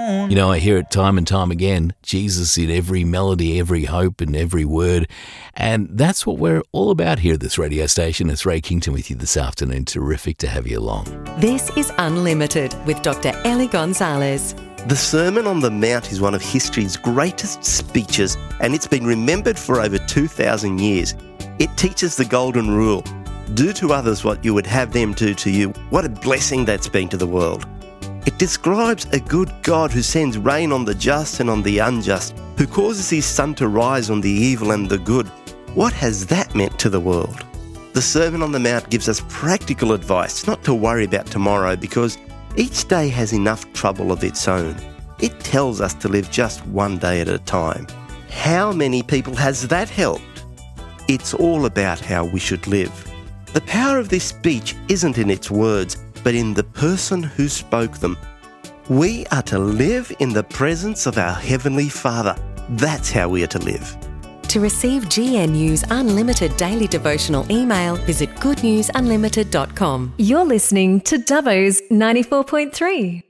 You know, I hear it time and time again, Jesus in every melody, every hope and every word. And that's what we're all about here at this radio station. It's Ray Kington with you this afternoon. Terrific to have you along. This is Unlimited with Dr. Ellie Gonzalez. The Sermon on the Mount is one of history's greatest speeches, and it's been remembered for over 2,000 years. It teaches the golden rule. Do to others what you would have them do to you. What a blessing that's been to the world. It describes a good God who sends rain on the just and on the unjust, who causes his sun to rise on the evil and the good. What has that meant to the world? The Sermon on the Mount gives us practical advice not to worry about tomorrow because each day has enough trouble of its own. It tells us to live just one day at a time. How many people has that helped? It's all about how we should live. The power of this speech isn't in its words, but in the person who spoke them. We are to live in the presence of our Heavenly Father. That's how we are to live. To receive GNU's Unlimited Daily Devotional email, visit goodnewsunlimited.com. You're listening to Dubbo's 94.3.